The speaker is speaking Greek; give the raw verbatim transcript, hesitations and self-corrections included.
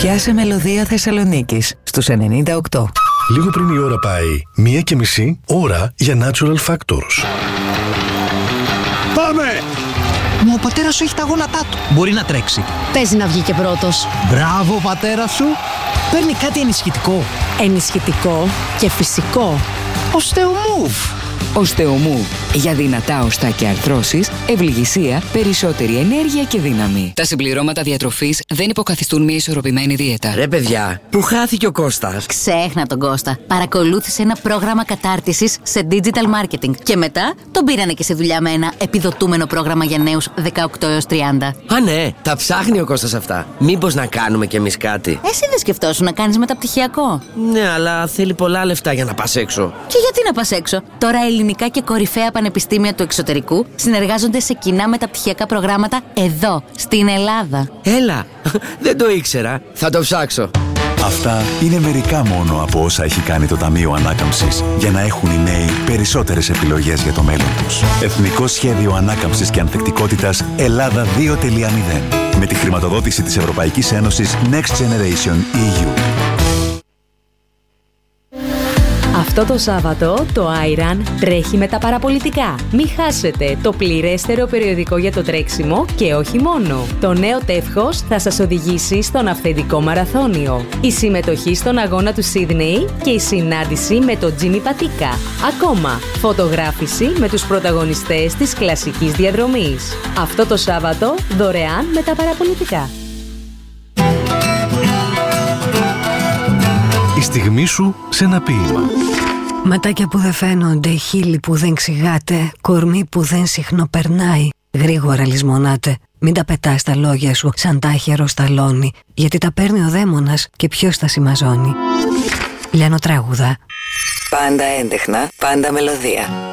Πιάσε Μελωδία Θεσσαλονίκης στους ενενήντα οκτώ. Λίγο πριν η ώρα πάει, μία και μισή ώρα για Natural Factors. Πάμε! Μα ο πατέρας σου έχει τα γόνατά του. Μπορεί να τρέξει. Παίζει να βγει και πρώτος. Μπράβο, πατέρα σου. Παίρνει κάτι ενισχυτικό. Ενισχυτικό και φυσικό. Οστεομούβ. Οστεομούβ. Για δυνατά οστά και αρθρώσεις, ευληγησία, περισσότερη ενέργεια και δύναμη. Τα συμπληρώματα διατροφής δεν υποκαθιστούν μια ισορροπημένη δίαιτα. Ρε παιδιά, πού χάθηκε ο Κώστας? Ξέχνα τον Κώστα. Παρακολούθησε ένα πρόγραμμα κατάρτισης σε digital marketing. Και μετά τον πήρανε και σε δουλειά με ένα επιδοτούμενο πρόγραμμα για νέους δεκαοκτώ έως τριάντα. Α, ναι, τα ψάχνει ο Κώστας αυτά. Μήπως να κάνουμε κι εμείς κάτι? Εσύ δεν σκεφτόσου να κάνεις μεταπτυχιακό? Ναι, αλλά θέλει πολλά λεφτά για να πας έξω. Και γιατί να πας έξω? Τώρα ελληνικά και κορυφαία πανεπιστήμια του εξωτερικού συνεργάζονται σε κοινά μεταπτυχιακά προγράμματα εδώ, στην Ελλάδα. Έλα, δεν το ήξερα. Θα το ψάξω. Αυτά είναι μερικά μόνο από όσα έχει κάνει το Ταμείο Ανάκαμψης για να έχουν οι νέοι περισσότερες επιλογές για το μέλλον τους. Εθνικό Σχέδιο Ανάκαμψης και Ανθεκτικότητας Ελλάδα δύο τελεία μηδέν με τη χρηματοδότηση της Ευρωπαϊκής Ένωσης Next Generation ι γιου. Αυτό το Σάββατο το iRun τρέχει με τα παραπολιτικά. Μην χάσετε το πληρέστερο περιοδικό για το τρέξιμο και όχι μόνο. Το νέο τεύχος θα σας οδηγήσει στον αυθεντικό μαραθώνιο. Η συμμετοχή στον αγώνα του Σίδνεϊ και η συνάντηση με τον Τζίμι Πατίκα. Ακόμα, φωτογράφηση με τους πρωταγωνιστές της κλασικής διαδρομής. Αυτό το Σάββατο δωρεάν με τα παραπολιτικά. Η στιγμή σου σε ένα ποίημα. Ματάκια που δεν φαίνονται, χείλη που δεν ξηγάτε, κορμί που δεν συχνοπερνάει. Γρήγορα λησμονάτε. Μην τα πετάς τα λόγια σου σαν τάχερο σταλόνι, γιατί τα παίρνει ο δαίμονας και ποιος τα συμμαζώνει. Λιανοτράγουδα. Πάντα έντεχνα, πάντα μελωδία.